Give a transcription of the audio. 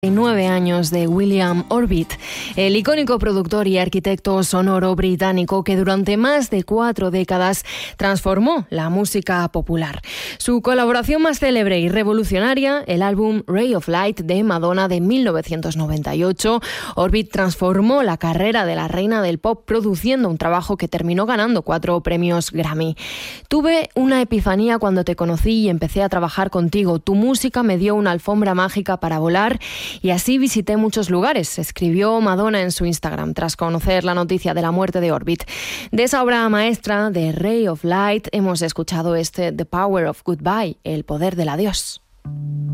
9 años de William Orbit, el icónico productor y arquitecto sonoro británico que durante más de 4 décadas transformó la música popular. Su colaboración más célebre y revolucionaria, el álbum Ray of Light de Madonna de 1998, Orbit transformó la carrera de la reina del pop produciendo un trabajo que terminó ganando 4 premios Grammy. Tuve una epifanía cuando te conocí y empecé a trabajar contigo. Tu música me dio una alfombra mágica para volar y así visité muchos lugares, escribió Madonna en su Instagram tras conocer la noticia de la muerte de Orbit. De esa obra maestra de Ray of Light hemos escuchado The Power of Goodbye, el poder del adiós.